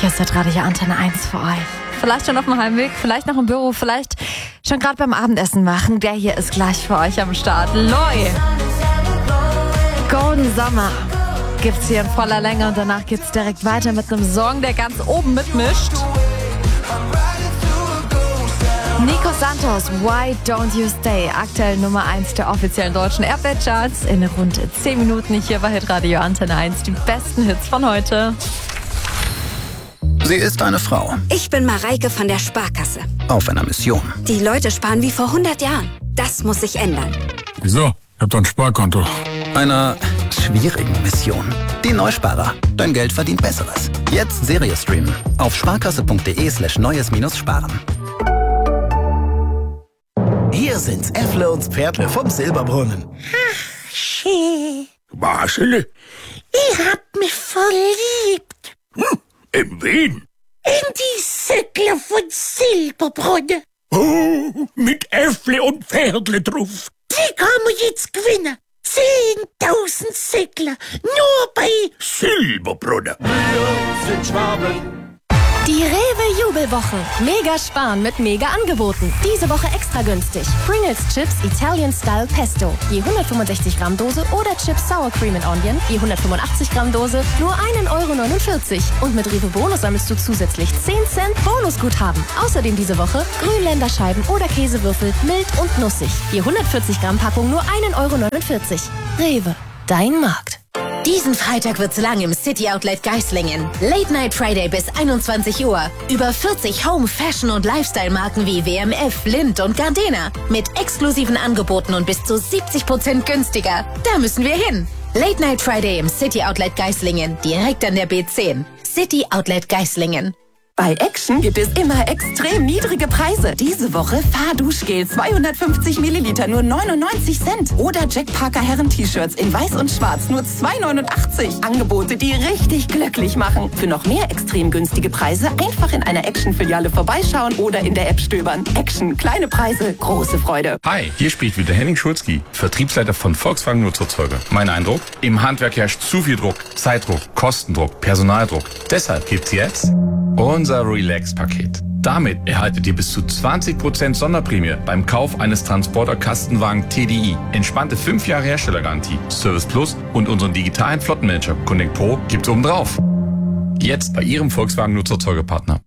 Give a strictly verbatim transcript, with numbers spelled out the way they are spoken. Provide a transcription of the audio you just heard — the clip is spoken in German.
Hier ist der Radio Antenne eins für euch. Vielleicht schon auf dem Heimweg, vielleicht noch im Büro, vielleicht schon gerade beim Abendessen machen. Der hier ist gleich für euch am Start. Loi! Golden Summer gibt's hier in voller Länge und danach geht's direkt weiter mit einem Song, der ganz oben mitmischt. Nico Santos, Why Don't You Stay? Aktuell Nummer eins der offiziellen deutschen Airplay-Charts. In rund zehn Minuten hier bei Hitradio Antenne eins. Die besten Hits von heute. Sie ist eine Frau. Ich bin Mareike von der Sparkasse. Auf einer Mission. Die Leute sparen wie vor hundert Jahren. Das muss sich ändern. Wieso? Ich hab doch ein Sparkonto. Einer schwierigen Mission. Die Neusparer. Dein Geld verdient Besseres. Jetzt Serie streamen. Auf sparkasse.de slash neues minus sparen. Hier sind's Äffle und Pferdle vom Silberbrunnen. Ach, schön. Marcel? Ich hab mich verliebt. Hm, in wen? In die Säckler von Silberbrunn. Oh, mit Äffle und Pferdle drauf. Die kann man jetzt gewinnen. Zehntausend Säckler. Nur bei Silberbrunn. Wir sind Schwaben. Die Rewe-Jubelwoche. Mega sparen mit mega Angeboten. Diese Woche extra günstig. Pringles Chips Italian Style Pesto. Je hundertfünfundsechzig Gramm Dose oder Chips Sour Cream and Onion. Je hundertfünfundachtzig Gramm Dose. Nur ein Euro neunundvierzig. Und mit Rewe Bonus sammelst du zusätzlich zehn Cent Bonusguthaben. Außerdem diese Woche Grünländerscheiben oder Käsewürfel mild und nussig. Je hundertvierzig Gramm Packung nur ein Euro neunundvierzig. Rewe. Dein Markt. Diesen Freitag wird's lang im City Outlet Geislingen. Late Night Friday bis einundzwanzig Uhr. Über vierzig Home, Fashion und Lifestyle-Marken wie W M F, Lindt und Gardena. Mit exklusiven Angeboten und bis zu siebzig Prozent günstiger. Da müssen wir hin. Late Night Friday im City Outlet Geislingen. Direkt an der B zehn. City Outlet Geislingen. Bei Action gibt es immer extrem niedrige Preise. Diese Woche Fahrduschgel zweihundertfünfzig Milliliter nur neunundneunzig Cent. Oder Jack Parker Herren-T-Shirts in weiß und schwarz nur zwei neunundachtzig. Angebote, die richtig glücklich machen. Für noch mehr extrem günstige Preise einfach in einer Action-Filiale vorbeischauen oder in der App stöbern. Action, kleine Preise, große Freude. Hi, hier spricht wieder Henning Schulzki, Vertriebsleiter von Volkswagen Nutzfahrzeuge. Mein Eindruck? Im Handwerk herrscht zu viel Druck. Zeitdruck, Kostendruck, Personaldruck. Deshalb gibt's jetzt unser Relax-Paket. Damit erhaltet ihr bis zu zwanzig Prozent Sonderprämie beim Kauf eines Transporter-Kastenwagen T D I. Entspannte fünf Jahre Herstellergarantie, Service Plus und unseren digitalen Flottenmanager Connect Pro gibt's obendrauf. Jetzt bei Ihrem Volkswagen Nutzfahrzeugepartner.